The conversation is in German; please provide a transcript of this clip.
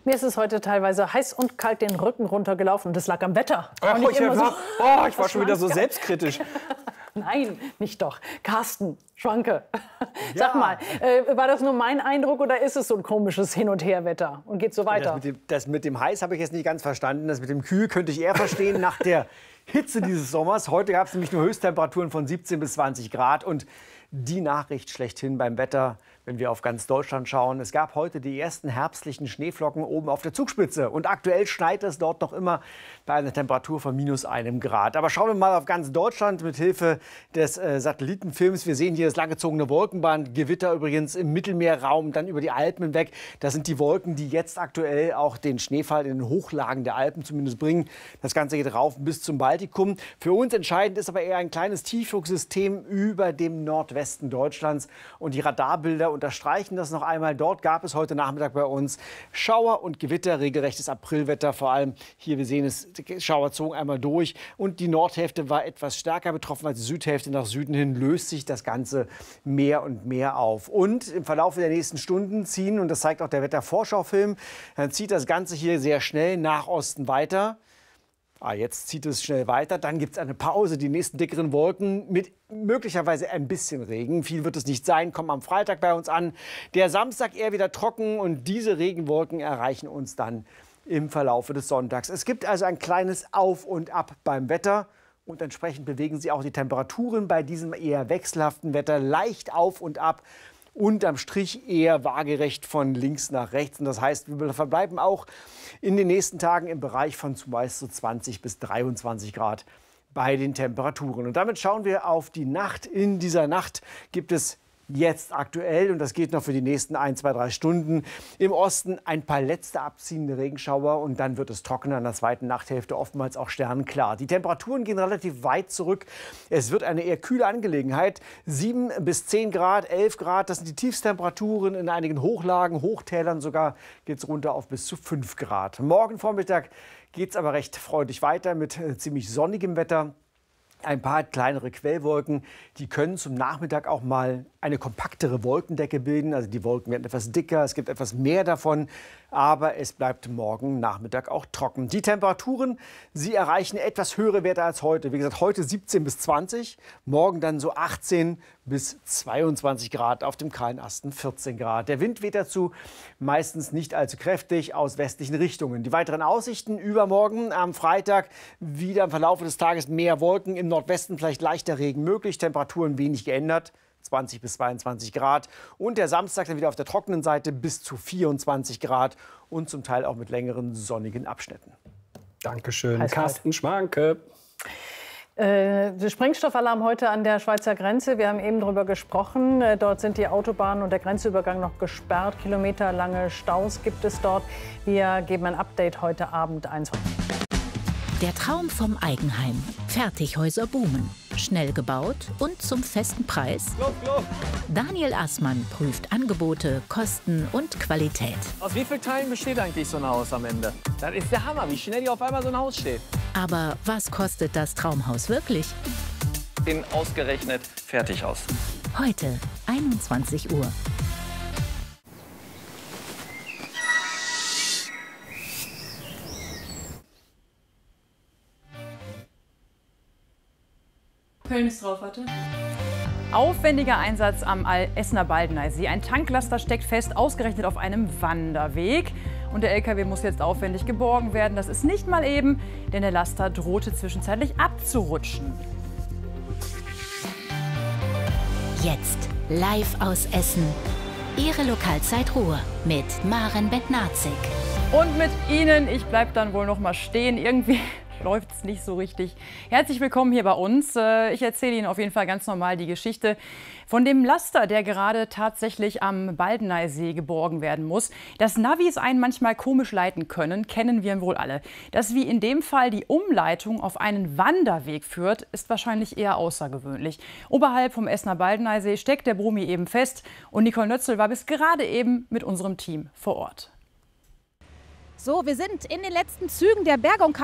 Mir ist es heute teilweise heiß und kalt den Rücken runtergelaufen. Und das lag am Wetter. Ach, ich war schon wieder so selbstkritisch. Nein, nicht doch. Carsten Schwanke. Ja. Sag mal, war das nur mein Eindruck oder ist es so ein komisches Hin- und Her-Wetter? Und geht so weiter? Das mit dem heiß habe ich jetzt nicht ganz verstanden. Das mit dem kühl könnte ich eher verstehen nach der Hitze dieses Sommers. Heute gab es nämlich nur Höchsttemperaturen von 17 bis 20 Grad. Und die Nachricht schlechthin beim Wetter, wenn wir auf ganz Deutschland schauen. Es gab heute die ersten herbstlichen Schneeflocken oben auf der Zugspitze. Und aktuell schneit es dort noch immer bei einer Temperatur von -1 Grad. Aber schauen wir mal auf ganz Deutschland mit Hilfe des Satellitenfilms. Wir sehen hier das langgezogene Wolkenband. Gewitter übrigens im Mittelmeerraum, dann über die Alpen hinweg. Das sind die Wolken, die jetzt aktuell auch den Schneefall in den Hochlagen der Alpen zumindest bringen. Das Ganze geht rauf bis zum Baltikum. Für uns entscheidend ist aber eher ein kleines Tiefdrucksystem über dem Nordwesten Deutschlands. Und die Radarbilder unterstreichen das noch einmal. Dort gab es heute Nachmittag bei uns Schauer und Gewitter, regelrechtes Aprilwetter. Vor allem hier, wir sehen es, die Schauer zogen einmal durch. Und die Nordhälfte war etwas stärker betroffen als die Südhälfte. Nach Süden hin löst sich das Ganze mehr und mehr auf. Und im Verlauf der nächsten Stunden ziehen, und das zeigt auch der Wetterschaufilm, dann zieht das Ganze hier sehr schnell nach Osten weiter. Jetzt zieht es schnell weiter. Dann gibt es eine Pause. Die nächsten dickeren Wolken mit möglicherweise ein bisschen Regen. Viel wird es nicht sein, kommen am Freitag bei uns an. Der Samstag eher wieder trocken und diese Regenwolken erreichen uns dann im Verlauf des Sonntags. Es gibt also ein kleines Auf und Ab beim Wetter. Und entsprechend bewegen sich auch die Temperaturen bei diesem eher wechselhaften Wetter leicht auf und ab. Unterm Strich eher waagerecht von links nach rechts. Und das heißt, wir verbleiben auch in den nächsten Tagen im Bereich von zumeist so 20 bis 23 Grad bei den Temperaturen. Und damit schauen wir auf die Nacht. In dieser Nacht gibt es jetzt aktuell, und das geht noch für die nächsten 1, 2, 3 Stunden, im Osten ein paar letzte abziehende Regenschauer und dann wird es trockener in der zweiten Nachthälfte, oftmals auch sternenklar. Die Temperaturen gehen relativ weit zurück. Es wird eine eher kühle Angelegenheit. 7 bis 10 Grad, 11 Grad, das sind die Tiefstemperaturen. In einigen Hochlagen, Hochtälern sogar geht es runter auf bis zu 5 Grad. Morgen Vormittag geht es aber recht freundlich weiter mit ziemlich sonnigem Wetter. Ein paar kleinere Quellwolken, die können zum Nachmittag auch mal eine kompaktere Wolkendecke bilden. Also die Wolken werden etwas dicker, es gibt etwas mehr davon, aber es bleibt morgen Nachmittag auch trocken. Die Temperaturen, sie erreichen etwas höhere Werte als heute. Wie gesagt, heute 17 bis 20, morgen dann so 18 bis 22 Grad, auf dem kahlen Asten 14 Grad. Der Wind weht dazu meistens nicht allzu kräftig aus westlichen Richtungen. Die weiteren Aussichten übermorgen am Freitag wieder im Verlauf des Tages mehr Wolken. Im Nordwesten vielleicht leichter Regen möglich, Temperaturen wenig geändert. 20 bis 22 Grad. Und der Samstag dann wieder auf der trockenen Seite bis zu 24 Grad und zum Teil auch mit längeren sonnigen Abschnitten. Dankeschön, Carsten Schwanke. Der Sprengstoffalarm heute an der Schweizer Grenze. Wir haben eben darüber gesprochen. Dort sind die Autobahnen und der Grenzübergang noch gesperrt. Kilometerlange Staus gibt es dort. Wir geben ein Update heute Abend 21. Der Traum vom Eigenheim. Fertighäuser boomen. Schnell gebaut und zum festen Preis? Daniel Assmann prüft Angebote, Kosten und Qualität. Aus wie vielen Teilen besteht eigentlich so ein Haus am Ende? Das ist der Hammer, wie schnell hier auf einmal so ein Haus steht. Aber was kostet das Traumhaus wirklich? In ausgerechnet Fertighaus. Heute, 21 Uhr. Köln ist drauf, warte. Aufwendiger Einsatz am Essener Baldener See. Ein Tanklaster steckt fest, ausgerechnet auf einem Wanderweg. Und der LKW muss jetzt aufwendig geborgen werden. Das ist nicht mal eben, denn der Laster drohte zwischenzeitlich abzurutschen. Jetzt live aus Essen. Ihre Lokalzeit Ruhr mit Maren Bednarzik. Und mit Ihnen, ich bleib dann wohl noch mal stehen. Irgendwie läuft es nicht so richtig. Herzlich willkommen hier bei uns. Ich erzähle Ihnen auf jeden Fall ganz normal die Geschichte von dem Laster, der gerade tatsächlich am Baldeneysee geborgen werden muss. Dass Navis einen manchmal komisch leiten können, kennen wir wohl alle. Dass wie in dem Fall die Umleitung auf einen Wanderweg führt, ist wahrscheinlich eher außergewöhnlich. Oberhalb vom Essener Baldeneysee steckt der Brummi eben fest und Nicole Nötzel war bis gerade eben mit unserem Team vor Ort. So, wir sind in den letzten Zügen der Bergung.